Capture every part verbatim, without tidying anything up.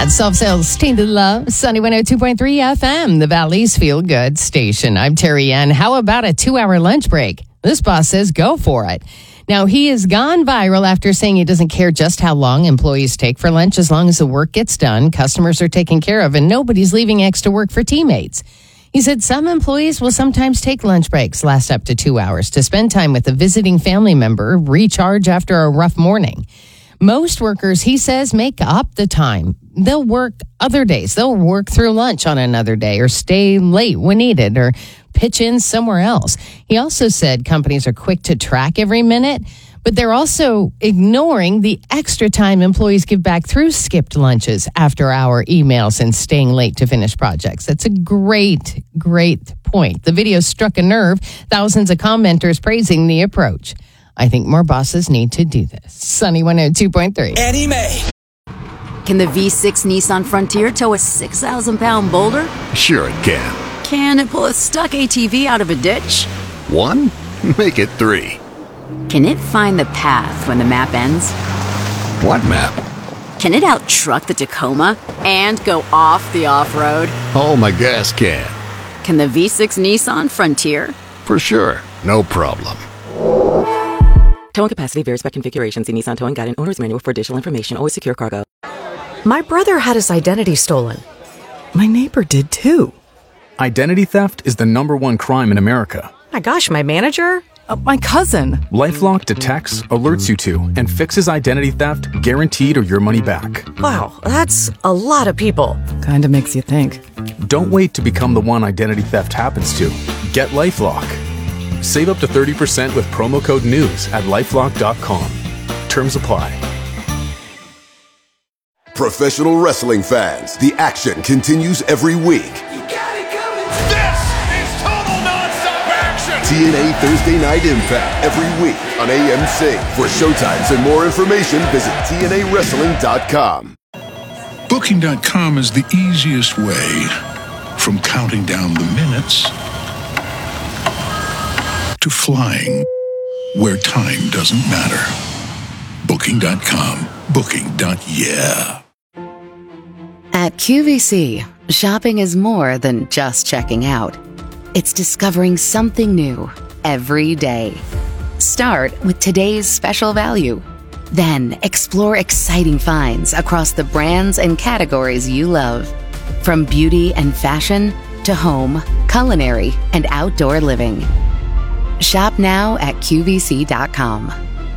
that. Soft Cells, Tainted Love, Sunny one oh two point three F M, the Valley's Feel Good station. I'm Terry Ann. How about a two-hour lunch break? This boss says go for it. Now, he has gone viral after saying he doesn't care just how long employees take for lunch as long as the work gets done, customers are taken care of, and nobody's leaving extra work for teammates. He said some employees will sometimes take lunch breaks, last up to two hours, to spend time with a visiting family member, recharge after a rough morning. Most workers, he says, make up the time. They'll work other days. They'll work through lunch on another day or stay late when needed or pitch in somewhere else. He also said companies are quick to track every minute, but they're also ignoring the extra time employees give back through skipped lunches, after-hour emails, and staying late to finish projects. That's a great, great point. The video struck a nerve. Thousands of commenters praising the approach. I think more bosses need to do this. Sunny one oh two point three. Annie Mae. Can the V six Nissan Frontier tow a six thousand pound boulder? Sure it can. Can it pull a stuck A T V out of a ditch? One? Make it three. Can it find the path when the map ends? What map? Can it out-truck the Tacoma and go off the off-road? Oh, my gas can. Can the V six Nissan Frontier? For sure. No problem. Towing capacity varies by configuration. See Nissan Towing Guide and Owner's Manual for additional information. Always secure cargo. My brother had his identity stolen. My neighbor did too. Identity theft is the number one crime in America. My gosh, my manager? Uh, my cousin. LifeLock detects, alerts you to, and fixes identity theft guaranteed or your money back. Wow, that's a lot of people. Kinda makes you think. Don't wait to become the one identity theft happens to. Get LifeLock. Save up to thirty percent with promo code NEWS at lifelock dot com. Terms apply. Professional wrestling fans, the action continues every week. You got it coming. This is total nonstop action. T N A Thursday Night Impact every week on A M C. For showtimes and more information, visit T N A wrestling dot com. Booking dot com is the easiest way from counting down the minutes to flying where time doesn't matter. Booking dot com. Booking. Yeah. At Q V C, shopping is more than just checking out. It's discovering something new every day. Start with today's special value. Then explore exciting finds across the brands and categories you love. From beauty and fashion to home, culinary, and outdoor living. Shop now at Q V C dot com.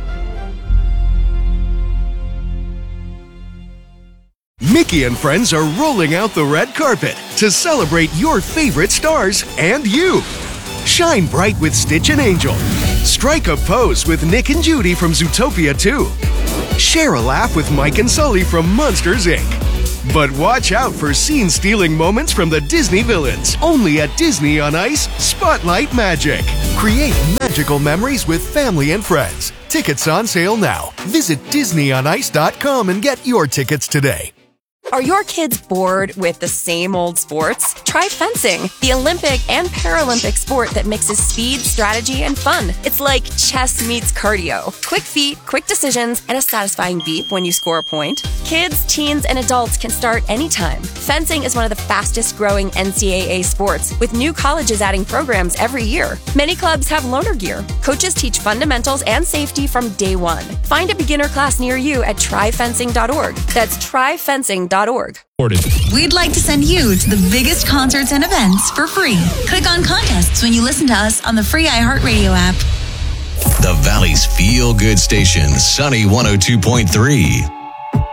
Mickey and friends are rolling out the red carpet to celebrate your favorite stars and you. Shine bright with Stitch and Angel. Strike a pose with Nick and Judy from Zootopia two. Share a laugh with Mike and Sully from Monsters, Incorporated. But watch out for scene-stealing moments from the Disney villains. Only at Disney on Ice, Spotlight Magic. Create magical memories with family and friends. Tickets on sale now. Visit Disney on ice dot com and get your tickets today. Are your kids bored with the same old sports? Try fencing, the Olympic and Paralympic sport that mixes speed, strategy, and fun. It's like chess meets cardio. Quick feet, quick decisions, and a satisfying beep when you score a point. Kids, teens, and adults can start anytime. Fencing is one of the fastest growing N C double A sports, with new colleges adding programs every year. Many clubs have loaner gear. Coaches teach fundamentals and safety from day one. Find a beginner class near you at try fencing dot org. That's try fencing dot org. We'd like to send you to the biggest concerts and events for free. Click on contests when you listen to us on the free iHeartRadio app. The Valley's Feel Good Station, Sunny one oh two point three.